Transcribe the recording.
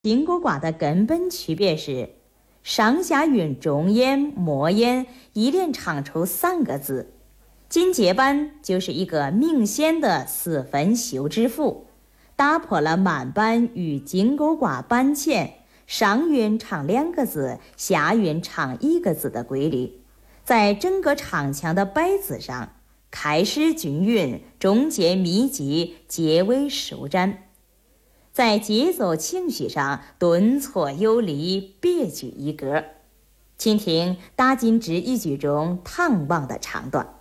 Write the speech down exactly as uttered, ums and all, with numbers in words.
金钩卦的根本区别是，上下韵中咽、末咽一连唱出三个字。金节班就是一个明显的四分休止符，打破了慢板与金钩卦板前上韵唱两个字，下韵唱一个字的规律。在整个唱腔的摆字上，开始均匀，中间密集，结尾舒展。在节奏情绪上顿挫有力，别具一格。请听打金枝一句中唐王的唱段。